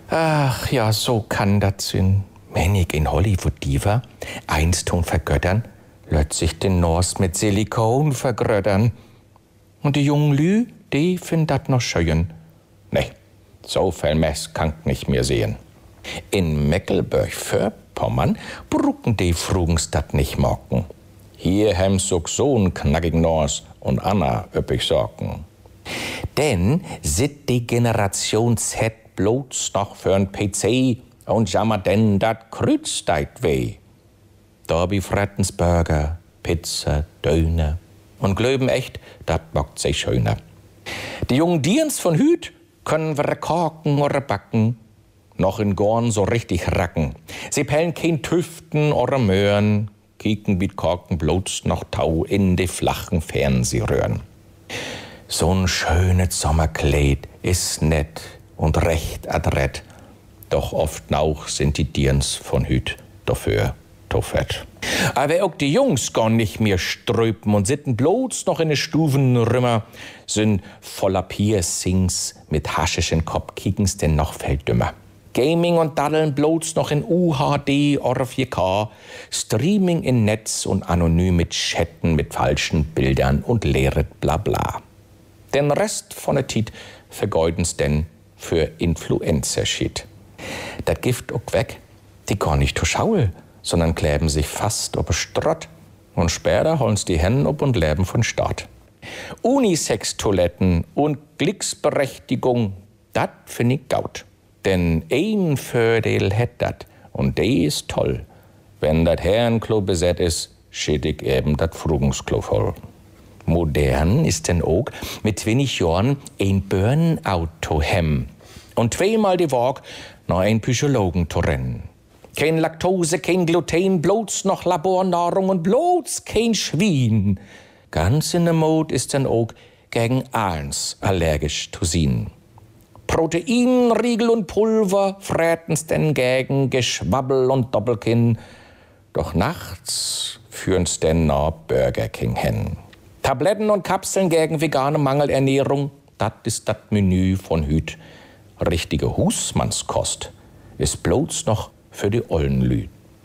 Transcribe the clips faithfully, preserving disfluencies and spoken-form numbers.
Ach ja, so kann das sein. Wenn ich in Hollywood die war, einst tun vergöttern, lässt sich den Nors mit Silikon vergröttern. Und die jungen Lü, die finden das noch schön. Nee, so viel Mess kann ich nicht mehr sehen. In Mecklenburg-Vorpommern brucken die Frugens dat nicht mocken. Hier hem so so'n knackigen Nors und Anna üppig Sorgen. Denn sit die Generation Z bloß noch für'n P C und jammert denn dat Krützdeit weh. Da bi frettens Burger, Pizza, Döner und glöben echt, dat bockt sich schöner. Die jungen Dirns von Hüt können wir korken oder backen, noch in Gorn so richtig racken. Sie pellen kein Tüften oder Möhren, kicken mit Korken bloß noch Tau in die flachen Fernsehröhren. So'n schönes Sommerkleid ist nett und recht adrett, doch oft nauch sind die Dirns von Hüt dafür to fett. Aber auch die Jungs gar nicht mehr ströpen und sitten bloß noch in de Stuvenrümmer, sind voller Piercings mit haschischen Kopf kicken's denn noch viel dümmer. Gaming und Daddeln bloß noch in U H D oder vier K, Streaming in Netz und anonym mit Chatten mit falschen Bildern und leeret Blabla. Den Rest von der Tit vergeuden's denn für Influencer-Shit. Dat Gift auch weg, die gar nicht to schaul, sondern kleben sich fast ob Strott und später hollen's die Hennen ob und leben von Staat. Unisex-Toiletten und Glücksberechtigung, dat find ich gaut. Denn ein Fördel hätt dat und de ist toll. Wenn dat Herrenklo beset ist, schied ich eben dat Frugungsklo voll. Modern ist denn auch mit wenig Jahren ein Burnout hem und zweimal die Woche noch ein Psychologen zu rennen. Kein Laktose, kein Gluten, bloß noch Labornahrung und bloß kein Schwein. Ganz in der Mode ist denn auch gegen alles allergisch zu sein. Proteinriegel und Pulver fräten's denn gegen Geschwabbel und Doppelkinn. Doch nachts führen's denn nach Burger King hin. Tabletten und Kapseln gegen vegane Mangelernährung, das ist das Menü von Hüt. Richtige Husmannskost ist bloß noch für die ollen Lüd.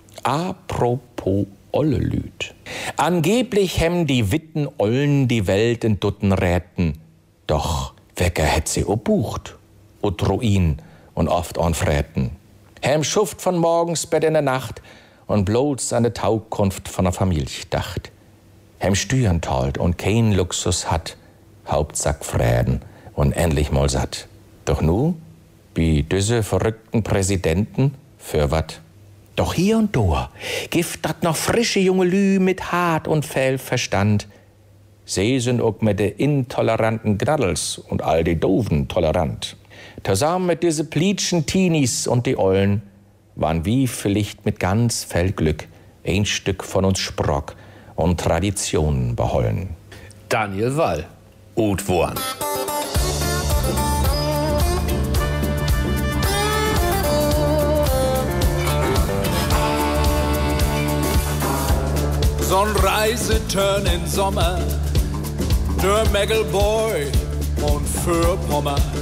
Apropos olle Lüd. Angeblich hem die witten Ollen die Welt in Dutten räten. Doch Wecker hätt sie obucht. Und Ruin und oft on Fräten. Hem schuft von morgens Bett in der Nacht und bloß an de Taukunft von der Familie dacht. Hem Stüren tollt und kein Luxus hat, Hauptsack Fräden und endlich mal satt. Doch nu, wie diese verrückten Präsidenten, für wat? Doch hier und da gift dat noch frische junge Lü mit Hart und Fell Verstand. Sie sind auch mit de intoleranten Gnaddels und all die Doofen tolerant. Zusammen mit diese pleatschen Teenies und die Ollen waren wie vielleicht mit ganz viel Glück ein Stück von uns Sprock und Traditionen behollen. Daniel Wall, Oud Woan. So'n Reiseturn in Sommer, durch Mecklenburg und Vorpommern.